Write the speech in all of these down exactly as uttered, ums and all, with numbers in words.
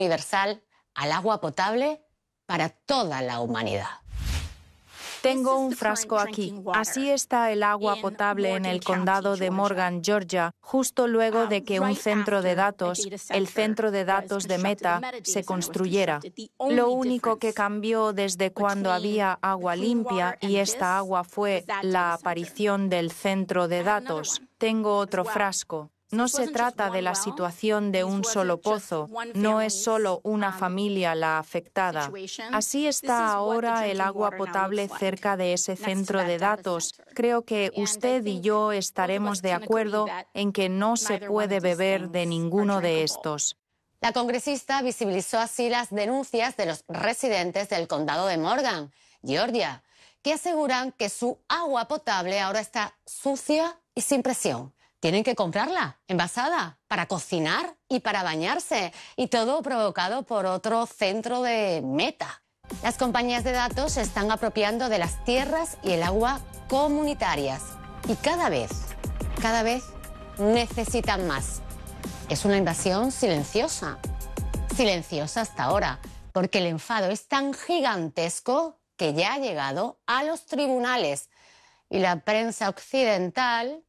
universal al agua potable para toda la humanidad. Tengo un frasco aquí. Así está el agua potable en el condado de Morgan, Georgia, justo luego de que un centro de datos, el centro de datos de Meta, se construyera. Lo único que cambió desde cuando había agua limpia y esta agua fue la aparición del centro de datos. Tengo otro frasco. No se trata de la situación de un solo pozo, no es solo una familia la afectada. Así está ahora el agua potable cerca de ese centro de datos. Creo que usted y yo estaremos de acuerdo en que no se puede beber de ninguno de estos. La congresista visibilizó así las denuncias de los residentes del condado de Morgan, Georgia, que aseguran que su agua potable ahora está sucia y sin presión. Tienen que comprarla, envasada, para cocinar y para bañarse. Y todo provocado por otro centro de Meta. Las compañías de datos se están apropiando de las tierras y el agua comunitarias. Y cada vez, cada vez necesitan más. Es una invasión silenciosa. Silenciosa hasta ahora, porque el enfado es tan gigantesco que ya ha llegado a los tribunales. Y la prensa occidental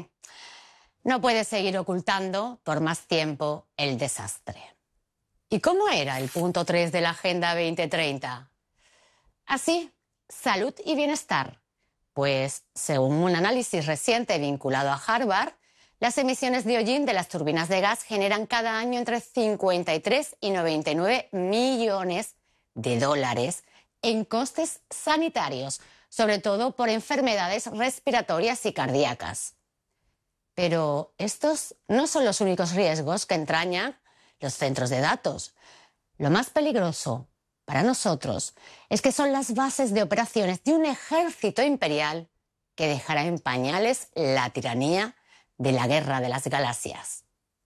no puede seguir ocultando por más tiempo el desastre. ¿Y cómo era el punto tres de la Agenda veinte treinta? Así, salud y bienestar. Pues, según un análisis reciente vinculado a Harvard, las emisiones de hollín de las turbinas de gas generan cada año entre cincuenta y tres y noventa y nueve millones de dólares en costes sanitarios, sobre todo por enfermedades respiratorias y cardíacas. Pero estos no son los únicos riesgos que entrañan los centros de datos. Lo más peligroso para nosotros es que son las bases de operaciones de un ejército imperial que dejará en pañales la tiranía de la guerra de las galaxias.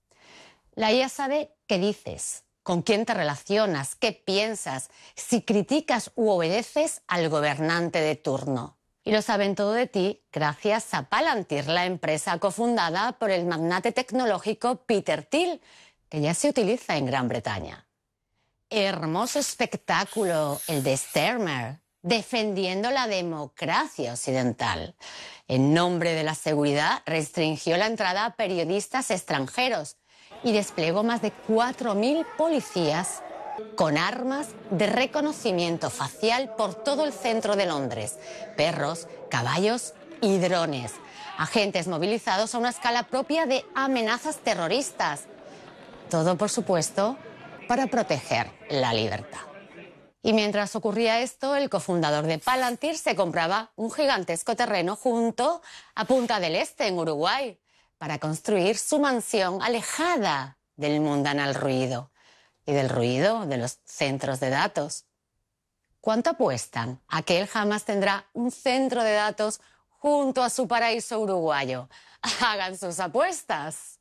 La I A sabe qué dices, con quién te relacionas, qué piensas, si criticas u obedeces al gobernante de turno. Y lo saben todo de ti gracias a Palantir, la empresa cofundada por el magnate tecnológico Peter Thiel, que ya se utiliza en Gran Bretaña. Hermoso espectáculo el de Starmer, defendiendo la democracia occidental. En nombre de la seguridad, restringió la entrada a periodistas extranjeros y desplegó más de cuatro mil policías con armas de reconocimiento facial por todo el centro de Londres, perros, caballos y drones. Agentes movilizados a una escala propia de amenazas terroristas. Todo, por supuesto, para proteger la libertad. Y mientras ocurría esto, el cofundador de Palantir se compraba un gigantesco terreno junto a Punta del Este, en Uruguay, para construir su mansión alejada del mundanal ruido y del ruido de los centros de datos. ¿Cuánto apuestan a que él jamás tendrá un centro de datos junto a su paraíso uruguayo? Hagan sus apuestas.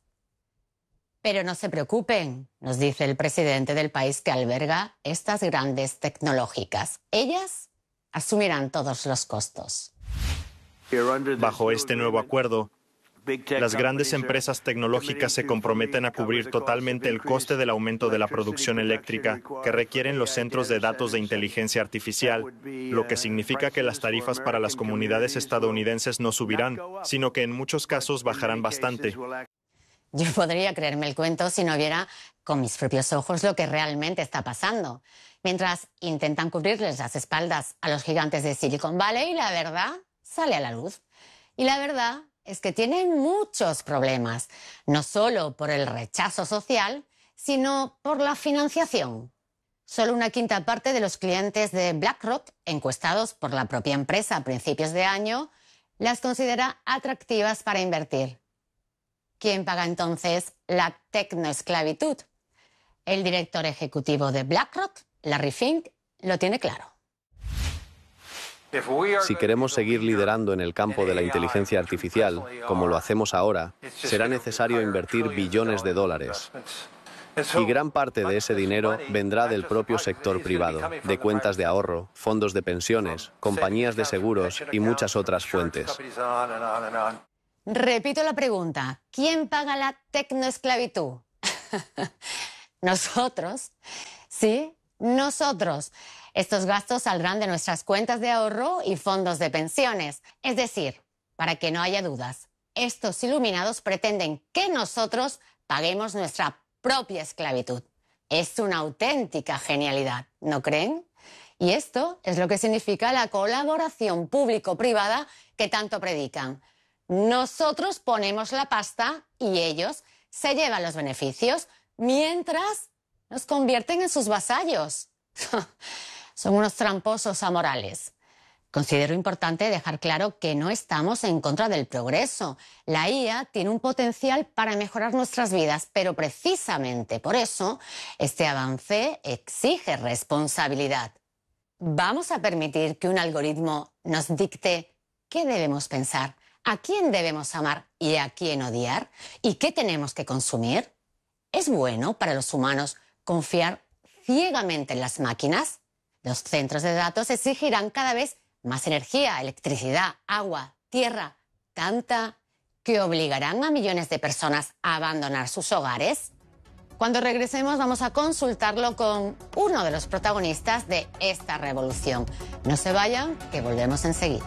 Pero no se preocupen, nos dice el presidente del país que alberga estas grandes tecnológicas. Ellas asumirán todos los costos. Bajo este nuevo acuerdo, las grandes empresas tecnológicas se comprometen a cubrir totalmente el coste del aumento de la producción eléctrica que requieren los centros de datos de inteligencia artificial, lo que significa que las tarifas para las comunidades estadounidenses no subirán, sino que en muchos casos bajarán bastante. Yo podría creerme el cuento si no viera con mis propios ojos lo que realmente está pasando. Mientras intentan cubrirles las espaldas a los gigantes de Silicon Valley, la verdad sale a la luz. Y la verdad es que tienen muchos problemas, no solo por el rechazo social, sino por la financiación. Solo una quinta parte de los clientes de BlackRock, encuestados por la propia empresa a principios de año, las considera atractivas para invertir. ¿Quién paga entonces la tecnoesclavitud? El director ejecutivo de BlackRock, Larry Fink, lo tiene claro. Si queremos seguir liderando en el campo de la inteligencia artificial, como lo hacemos ahora, será necesario invertir billones de dólares. Y gran parte de ese dinero vendrá del propio sector privado, de cuentas de ahorro, fondos de pensiones, compañías de seguros y muchas otras fuentes. Repito la pregunta, ¿quién paga la tecnoesclavitud? Nosotros, sí, nosotros. Estos gastos saldrán de nuestras cuentas de ahorro y fondos de pensiones. Es decir, para que no haya dudas, estos iluminados pretenden que nosotros paguemos nuestra propia esclavitud. Es una auténtica genialidad, ¿no creen? Y esto es lo que significa la colaboración público-privada que tanto predican. Nosotros ponemos la pasta y ellos se llevan los beneficios mientras nos convierten en sus vasallos. Son unos tramposos amorales. Considero importante dejar claro que no estamos en contra del progreso. La I A tiene un potencial para mejorar nuestras vidas, pero precisamente por eso este avance exige responsabilidad. ¿Vamos a permitir que un algoritmo nos dicte qué debemos pensar, a quién debemos amar y a quién odiar? ¿Y qué tenemos que consumir? ¿Es bueno para los humanos confiar ciegamente en las máquinas? Los centros de datos exigirán cada vez más energía, electricidad, agua, tierra, tanta que obligarán a millones de personas a abandonar sus hogares. Cuando regresemos vamos a consultarlo con uno de los protagonistas de esta revolución. No se vayan, que volvemos enseguida.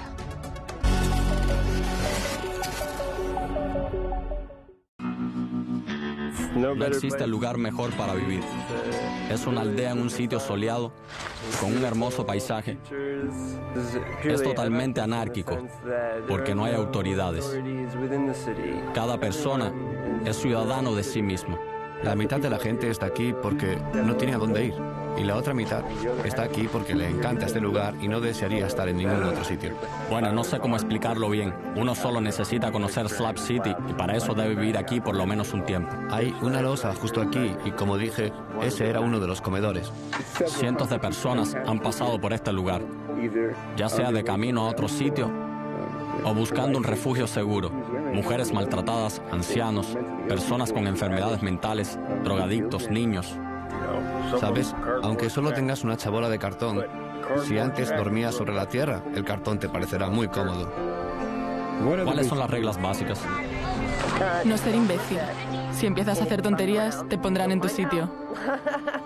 No existe lugar mejor para vivir. Es una aldea en un sitio soleado, con un hermoso paisaje. Es totalmente anárquico, porque no hay autoridades. Cada persona es ciudadano de sí mismo. La mitad de la gente está aquí porque no tiene a dónde ir. Y la otra mitad está aquí porque le encanta este lugar y no desearía estar en ningún otro sitio. Bueno, no sé cómo explicarlo bien. Uno solo necesita conocer Slab City y para eso debe vivir aquí por lo menos un tiempo. Hay una losa justo aquí y, como dije, ese era uno de los comedores. Cientos de personas han pasado por este lugar, ya sea de camino a otro sitio o buscando un refugio seguro. Mujeres maltratadas, ancianos, personas con enfermedades mentales, drogadictos, niños. ¿Sabes? Aunque solo tengas una chabola de cartón, si antes dormías sobre la tierra, el cartón te parecerá muy cómodo. ¿Cuáles son las reglas básicas? No ser imbécil. Si empiezas a hacer tonterías, te pondrán en tu sitio.